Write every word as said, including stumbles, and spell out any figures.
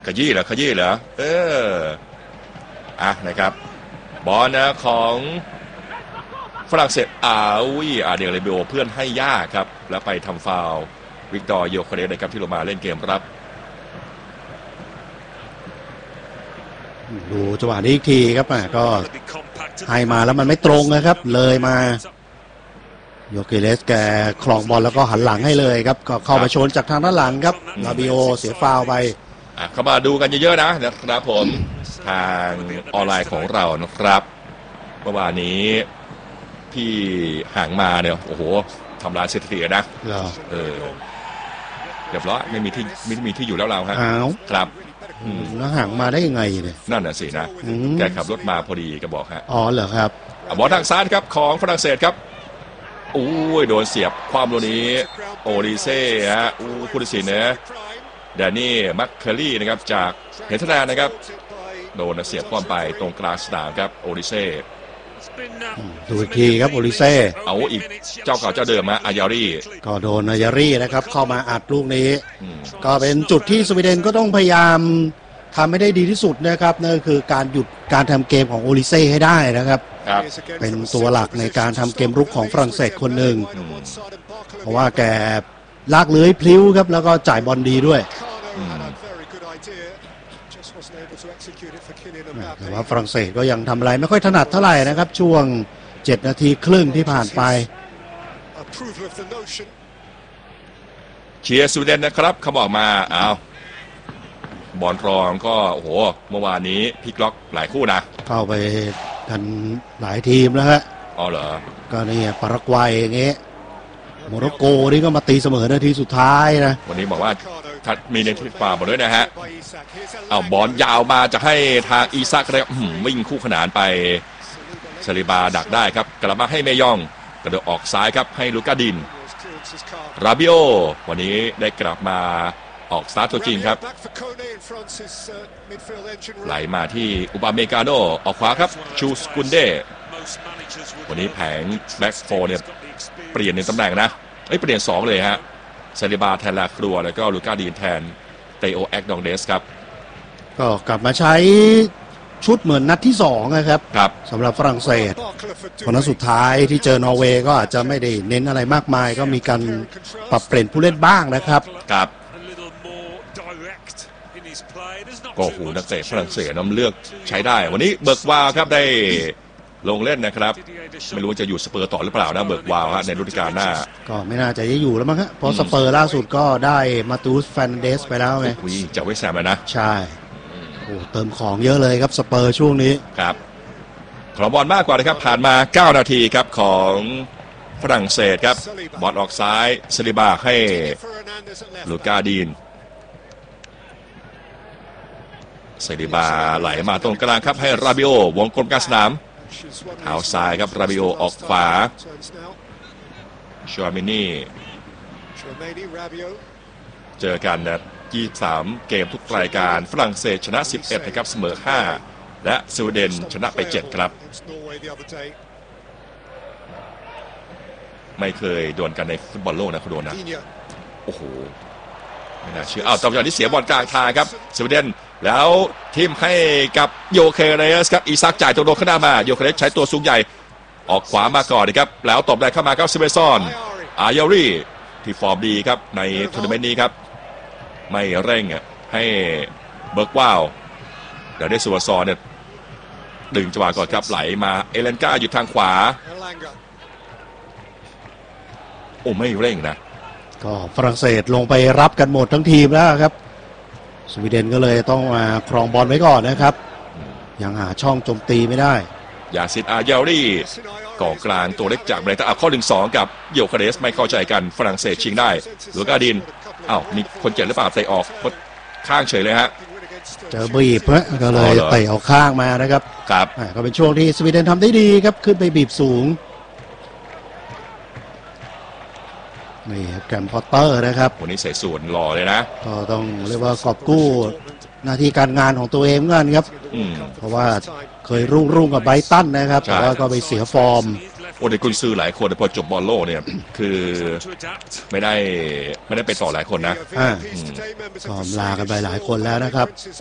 ขยี้เหรอขยี้เหรอเอออ่ะนะครับบอลนะของฝรั่งเศสอาวิอาเดลเรเบโอเพื่อนให้ยากครับแล้วไปทำฟาวล์วิกตอร์โยคาเดสนะครับที่ลงมาเล่นเกมรับดูจังหวะนี้อีกทีครับก็ให้มาแล้วมันไม่ตรงนะครับเลยมาโยเกเลสแกคลองบอลแล้วก็หันหลังให้เลยครับก็เข้ามาชนจากทางด้านหลังครับลาบิโอเสียฟาวล์ไปเข้ามาดูกันเยอะๆนะนะครับผมทางออนไลน์ของเรานะครับเมื่อวานนี้พี่ห่างมาเนี่ยโอ้โหทำลายสถิตินะเออเรียบร้อยไม่มีที่ไม่มีที่อยู่แล้วเราครับครับแล้วห่างมาได้ยังไงเนี่ยนั่นน่ะสินะแกขับรถมาพอดีก็บอกฮะอ๋อเหรอครับบอลทางซ้ายครับของฝรั่งเศสครับอู้ยโดนเสียบความโลนี้โอริเซ่ฮะอู้ผู้ตัดสินนะแดนนี่มัคเคอรี่นะครับจากเฮนเทอร์แลนด์นะครับโดนเสียบความไปตรงกลางสนามครับโอริเซ่ดูอีกทีครับโอริเซ่เอาอีกเจ้าเก่าเจ้าเดิมมาอายารีก็โดนอายารีนะครับเข้ามาอัดลูกนี้ก็เป็นจุดที่สวีเดนก็ต้องพยายามทำให้ได้ดีที่สุดนะครับนั่นคือการหยุดการทำเกมของโอริเซ่ให้ได้นะครับเป็นตัวหลักในการทำเกมรุกของฝรั่งเศสคนหนึ่งเพราะว่าแกลากเลื้อยพลิ้วครับแล้วก็จ่ายบอลดีด้วยแต่ว่าฝรั่งเศสก็ยังทำอะไรไม่ค่อยถนัดเท่าไหร่นะครับช่วงเจ็ดนาทีครึ่งที่ผ่านไปเชียร์สวีเดนนะครับเขาบอกมาเอาบอลรองก็โอ้โหเมื่อวานนี้พลิกล็อกหลายคู่นะเข้าไปกันหลายทีมแล้วฮะอ๋อเหรอก็นี่ปารากวัยอย่างเงี้ยโมร็อกโกนี่ก็มาตีเสมอนาทีสุดท้ายนะวันนี้บอกว่าทัดมีในที่ฝ่าบอลด้วยนะฮะเอาบอลยาวมาจะให้ทางอีซักได้วิ่งคู่ขนานไปซาลิบาดักได้ครับกลับมาให้เมยองกระโดดออกซ้ายครับให้ลูกาดินราบิโอวันนี้ได้กลับมาออกสตาร์ทตัวจริงครับไหลมาที่อุปาเมกาโนออกขวาครับชูสกุนเดวันนี้แผงแบ็กโฟเนี่ยเปลี่ยนในตำแหน่งนะเอ้ยเปลี่ยนสองเลยฮะซาลิบาแทนลาครัวแล้วก็ลูกาดีนแทนเตโอแอกดองเดสครับก็กลับมาใช้ชุดเหมือนนัดที่สองนะครับครับสำหรับฝรั่งเศสเพราะนัดสุดท้ายที่เจอนอร์เวย์ก็อาจจะไม่ได้เน้นอะไรมากมายก็มีการปรับเปลี่ยนผู้เล่นบ้างนะครับครับก็หูนักเตะฝรั่งเศสน้ำเลือกใช้ได้วันนี้เบิร์กวาวครับได้ลงเล่นนะครับไม่รู้จะอยู่สเปอร์ต่อหรือเปล่านะเบิร์กวาวฮะในฤดูกาลหน้าก็ไม่น่าจะได้อยู่แล้วมั้งฮะเพราะสเปอร์ล่าสุดก็ได้มาตูสแฟนเดสไปแล้วไงจากเวสต์แฮมนะใช่โอ้เติมของเยอะเลยครับสเปอร์ช่วงนี้ครับขอบอลมากกว่านะครับผ่านมาเก้านาทีครับของฝรั่งเศสครับบอลออกซ้ายซาลิบาให้ลูกาดีนซาลิบาไหลมาตรงกลางครับให้ราบิโอวงกลมกลางสนามเท้าซ้ายครับราบิโอออกขวาชัวมินี่เจอกันนะยี่สิบสามเกมทุกรายการฝรั่งเศสชนะสิบเอ็ดนะครับเสมอห้าและสวีเดนชนะไปเจ็ดครับไม่เคยดวลกันในฟุตบอลโลกนะคุณโดนนะโอ้โหไม่น่าเชื่ออ้าวตอนนี้เสียบอลกลางทางครับสวีเดนแล้วทีมให้กับโยเคเรสครับอีซักจ่ายตัวโดนข้างหน้ามาโยเคเรสใช้ตัวสูงใหญ่ออกขวามาก่อนนะครับแล้วตบได้เข้ามาครับซิเวซอนอายารีที่ฟอร์มดีครับในทัวร์นาเมนต์นี้ครับไม่เร่งให้เบิร์กวาวเดี๋ยวได้ซิเวซอนเนี่ยดึงจังหวะก่อนครับไหลมาเอเลนกาอยู่ทางขวาโอ้ไม่เร่งนะก็ฝรั่งเศสลงไปรับกันหมดทั้งทีมแล้วครับสวีเดนก็เลยต้องมาครองบอลไว้ก่อนนะครับยังหาช่องโจมตีไม่ได้ยาซิดอาเยลลี่ก่อกลางตัวเล็กจากเบรตันอัพข้อหนึ่งสองกับโยคาเดสไม่เข้าใจกันฝรั่งเศสชิงได้ลูกาดินอ้าวมีคนเจ็บหรือเปล่าเตะออกข้างเฉยเลยฮะเจอบีบก็เลยเตะออกข้างมานะครับครับก็เป็นช่วงที่สวีเดนทำได้ดีครับขึ้นไปบีบสูงนี่แกรมพอตเตอร์นะครับวันนี้ใส่สูตรหล่อเลยนะก็ต้องเรียกว่ากอบกู้หน้าที่การงานของตัวเองเหมือนกันครับเพราะว่าเคยรุ่งรุ่งกับไบรตันนะครับแต่ว่าก็ไปเสียฟอร์มโอเดกุนซือหลายคนพอจบบอลโลกเนี่ยคือไม่ได้ไม่ได้ไปต่อหลายคนนะอ่าก็ลากันไปหลายคนแล้วนะครับ